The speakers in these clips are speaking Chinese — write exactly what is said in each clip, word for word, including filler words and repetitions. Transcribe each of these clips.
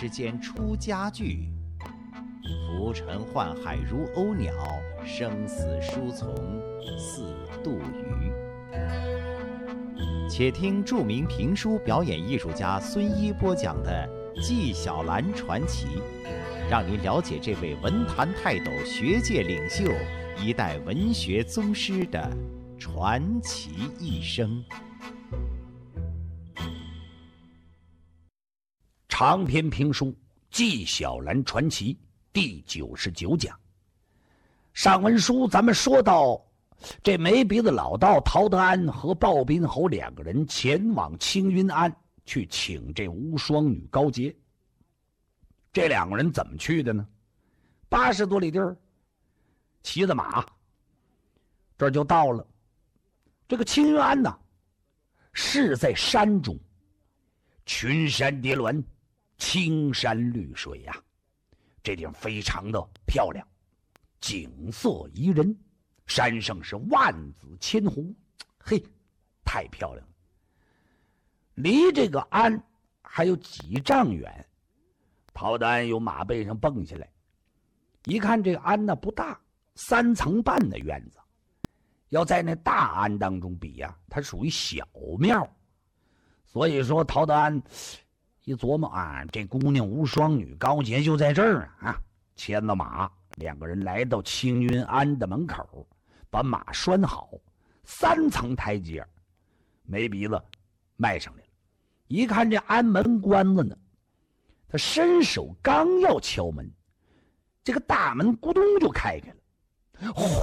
之间出佳句。浮沉宦海如鸥鸟，生死书从似杜鱼。且听著名评书表演艺术家孙一播讲的《纪晓岚传奇》，让您了解这位文坛泰斗、学界领袖、一代文学宗师的传奇一生。 长篇评书《纪晓岚传奇》第九十九讲。上文书咱们说到，这没鼻子老道陶德安和鲍宾侯两个人前往青云庵去请这无双女高洁。这两个人怎么去的呢？八十多里地儿，骑着马，这儿就到了。这个青云庵呢，是在山中，群山叠峦，青山绿水呀、啊，这地方非常的漂亮，景色宜人，山上是万紫千红，嘿，太漂亮了。离这个庵还有几丈远，陶德安由马背上蹦下来，一看这个庵呢不大，三层半的院子，要在那大庵当中比呀、啊，它属于小庙，所以说陶德安一琢磨啊，这姑娘无双女高洁就在这儿啊，牵了马，两个人来到青云庵的门口，把马拴好，三层台阶，没鼻子迈上来了。一看这庵门关了呢，他伸手刚要敲门，这个大门咕咚就开开了，哗！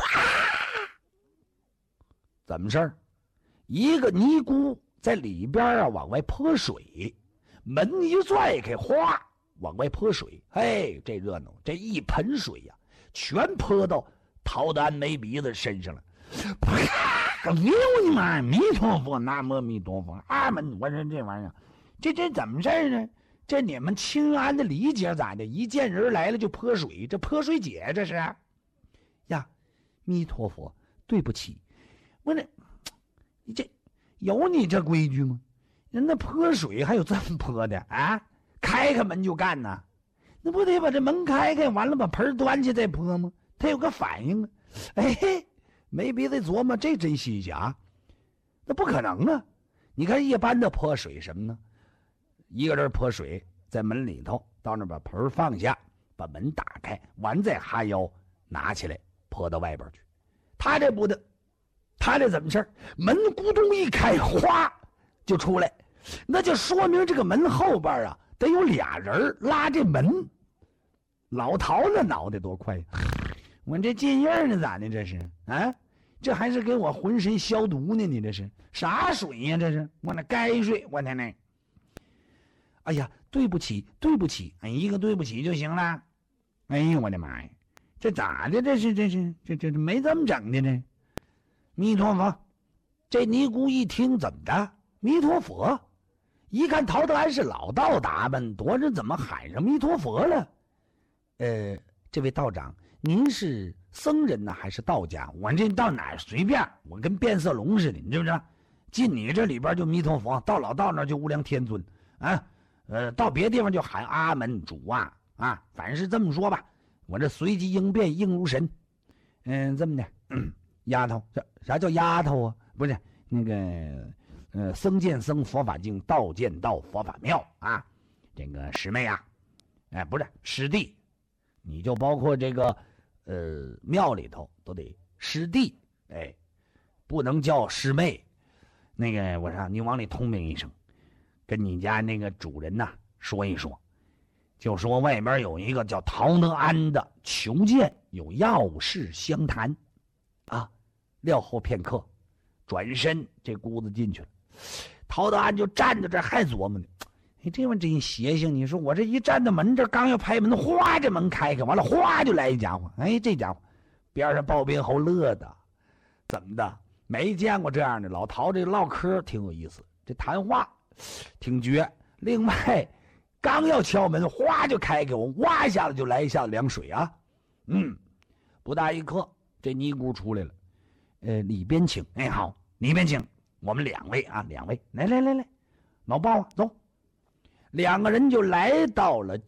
怎么事儿？一个尼姑在里边啊往外泼水，门一拽开，哗，往外泼水。嘿，这热闹！这一盆水呀、啊，全泼到陶德安没鼻子身上了。啪！哎呦我的妈！弥陀佛，南无弥陀佛！阿门！我说这玩意儿，这这怎么事儿呢？这你们青安的理解咋的？一见人来了就泼水，这泼水节这是？呀，弥陀佛，对不起，我这你这有你这规矩吗？人那泼水还有这么泼的啊？开开门就干呐？那不得把这门开开，完了把盆端起再泼吗？他有个反应啊！哎，没别的琢磨，这真新鲜啊！那不可能啊！你看一般的泼水什么呢？一个人泼水在门里头，到那把盆放下，把门打开，完再哈腰拿起来泼到外边去。他这不的，他这怎么事？门咕咚一开，哗就出来，那就说明这个门后边啊得有俩人拉这门。老陶那脑袋多快，我这进印呢咋的？这是啊？这还是给我浑身消毒呢？你这是啥水呀、啊？这是我那该水，我天哪！哎呀，对不起，对不起，哎，一个对不起就行了。哎呦我的妈呀，这咋的？这是这是这这这没这么整的呢？弥陀佛！这尼姑一听怎么的？弥陀佛！一看陶德安是老道打扮，多着怎么喊上弥陀佛了？呃，这位道长，您是僧人呢还是道家？我这到哪儿随便，我跟变色龙似的，你知不知道？进你这里边就弥陀佛，到老道那就无量天尊啊。呃，到别的地方就喊阿门主啊啊，反正是这么说吧。我这随机应变，应如神。嗯，这么的，嗯、丫头，这啥叫丫头啊？不是那个，呃，僧见僧，佛法净；道见道，佛法妙啊。这个师妹啊，哎，不是师弟，你就包括这个，呃，庙里头都得师弟，哎，不能叫师妹。那个，我说你往里通明一声。跟你家那个主人呐、啊、说一说，就说外边有一个叫陶德安的求见，有要事相谈，啊，料后片刻，转身这姑子进去了。陶德安就站在这还琢磨呢，哎，这玩意真邪性！你说我这一站在门这，刚要拍门，哗，这门开开，完了哗就来一家伙，哎，这家伙边上鲍宾侯乐的，怎么的？没见过这样的。老陶这唠嗑挺有意思，这谈话挺绝。另外，刚要敲门，哗就开开，我哇一下子就来一下子凉水啊！嗯，不大一刻，这尼姑出来了。呃，里边请。哎，好，里边请。我们两位啊，两位，来来来来，老鲍啊，走。两个人就来到了